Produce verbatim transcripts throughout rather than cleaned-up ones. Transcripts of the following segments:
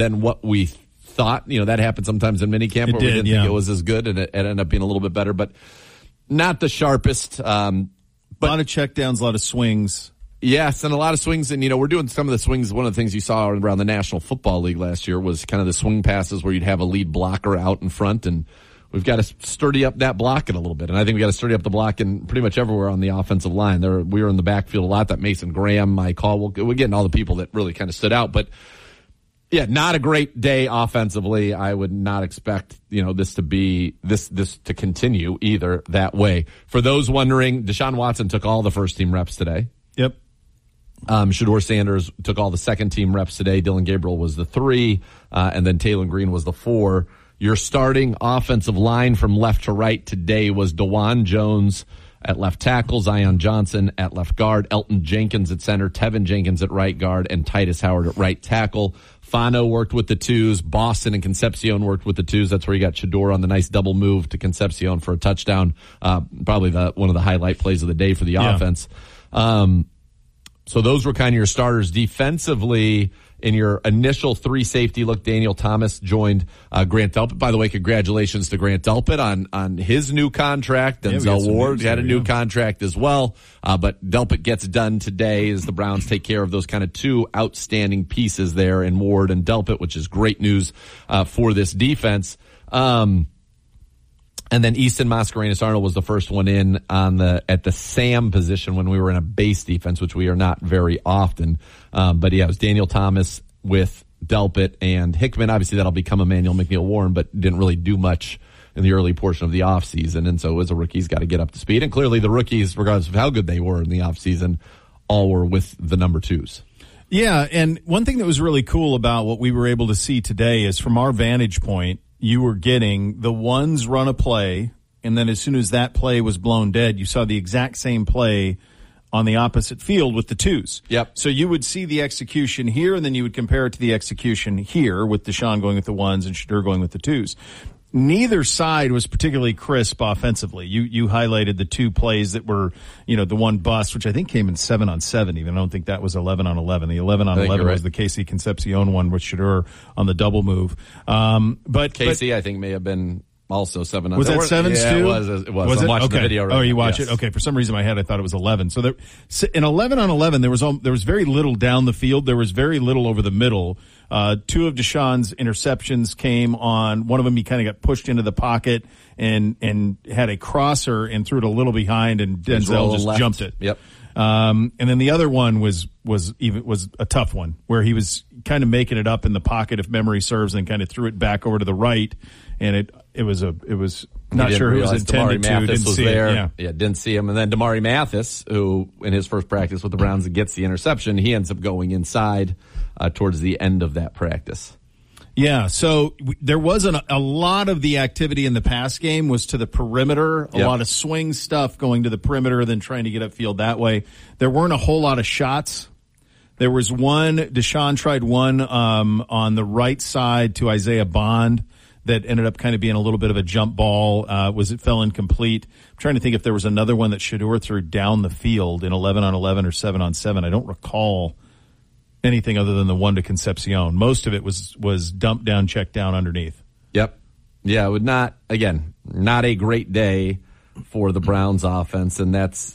than what we thought. You know, that happened sometimes in minicamp It where did, we didn't yeah. think it was as good, and it, it ended up being a little bit better, but not the sharpest. Um, but, a lot of checkdowns, a lot of swings. Yes, and a lot of swings, and you know, we're doing some of the swings. One of the things you saw around the National Football League last year was kind of the swing passes where you'd have a lead blocker out in front, and we've got to sturdy up that blocking a little bit. And I think we got to sturdy up the blocking pretty much everywhere on the offensive line. There, we were in the backfield a lot. That Mason Graham, Mike Hall, we're getting all the people that really kind of stood out. But yeah, not a great day offensively. I would not expect, you know, this to be this this to continue either that way. For those wondering, Deshaun Watson took all the first team reps today. Yep. Um, Shedeur Sanders took all the second team reps today. Dylan Gabriel was the three, uh, and then Taylor Green was the four. Your starting offensive line from left to right today was DeJuan Jones at left tackle, Zion Johnson at left guard, Elton Jenkins at center, Tevin Jenkins at right guard, and Titus Howard at right tackle. Fano worked with the twos. Boston and Concepcion worked with the twos. That's where you got Shedeur on the nice double move to Concepcion for a touchdown. Uh, probably the one of the highlight plays of the day for the yeah. offense. Um, so those were kind of your starters. Defensively, in your initial three safety look, Daniel Thomas joined uh, Grant Delpit. By the way, congratulations to Grant Delpit on, on his new contract. Yeah, Denzel Ward had a new yeah. contract as well. Uh, but Delpit gets done today as the Browns take care of those kind of two outstanding pieces there in Ward and Delpit, which is great news uh, for this defense. Um, And then Easton Mascarenas-Arnold was the first one in on the at the Sam position when we were in a base defense, which we are not very often. Um, but yeah, it was Daniel Thomas with Delpit and Hickman. Obviously, that'll become Emmanuel McNeil-Warren, but didn't really do much in the early portion of the offseason. And so as a rookie, he's got to get up to speed. And clearly the rookies, regardless of how good they were in the offseason, all were with the number twos. Yeah, and one thing that was really cool about what we were able to see today is from our vantage point, you were getting the ones run a play, and then as soon as that play was blown dead, you saw the exact same play on the opposite field with the twos. Yep. So you would see the execution here, and then you would compare it to the execution here with Deshaun going with the ones and Shedeur going with the twos. Neither side was particularly crisp offensively. You you highlighted the two plays that were, you know, the one bust, which I think came in seven on seven even. I don't think that was eleven on eleven. The eleven on eleven right. was the Casey Concepcion one with Shedeur on the double move. Um, but Casey, but, I think, may have been also seven on was that sevens yeah, too? It was. It was. was I'm it? watching okay. the video right Oh, you now. watch yes. it? Okay. For some reason, in my head, I thought it was eleven. So there, in eleven on eleven, there was there was very little down the field. There was very little over the middle. Uh, two of Deshaun's interceptions came on. One of them, he kind of got pushed into the pocket and and had a crosser and threw it a little behind, and Denzel just left. jumped it. Yep. Um, and then the other one was was even was a tough one where he was kind of making it up in the pocket, if memory serves, and kind of threw it back over to the right, and it it was a it was not sure who was intended Damari to. Mathis Didn't was see there. it. Yeah. yeah, didn't see him. And then Damari Mathis, who in his first practice with the Browns gets the interception, he ends up going inside uh, towards the end of that practice. Yeah, so w- there wasn't a, a lot of the activity in the pass game was to the perimeter, a Yep. lot of swing stuff going to the perimeter, then trying to get upfield that way. There weren't a whole lot of shots. There was one, Deshaun tried one um, on the right side to Isaiah Bond that ended up kind of being a little bit of a jump ball. Uh, was it fell incomplete? I'm trying to think if there was another one that Shedeur threw down the field in eleven on eleven or seven on seven. I don't recall anything other than the one to Concepcion. Most of it was was dumped down, checked down underneath. Yep. Yeah, it would not, again, not a great day for the Browns offense, and that's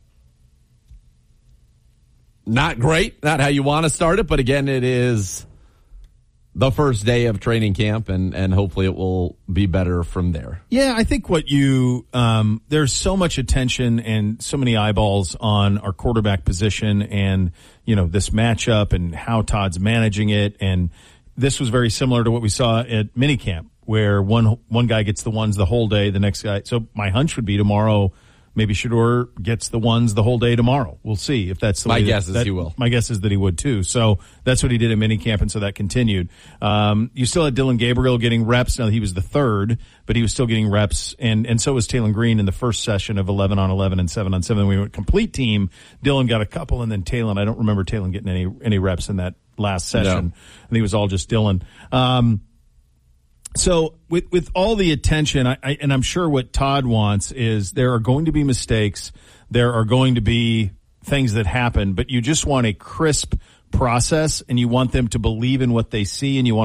not great, not how you want to start it, but again, it is the first day of training camp, and, and hopefully it will be better from there. Yeah, I think what you, um, there's so much attention and so many eyeballs on our quarterback position and, you know, this matchup and how Todd's managing it. And this was very similar to what we saw at minicamp, where one, one guy gets the ones the whole day, the next guy. So my hunch would be tomorrow, maybe Shedeur gets the ones the whole day tomorrow. We'll see if that's the my way. My guess that, is that, he will. My guess is that he would too. So that's what he did at minicamp, and so that continued. Um, you still had Dylan Gabriel getting reps. Now he was the third, but he was still getting reps, and and so was Taylor Green in the first session of eleven on eleven and seven on seven. We went complete team. Dylan got a couple, and then Taylor. I don't remember Taylor getting any any reps in that last session. No. I think it was all just Dylan. Um, So with with all the attention, I, I, and I'm sure what Todd wants is there are going to be mistakes, there are going to be things that happen, but you just want a crisp process, and you want them to believe in what they see, and you want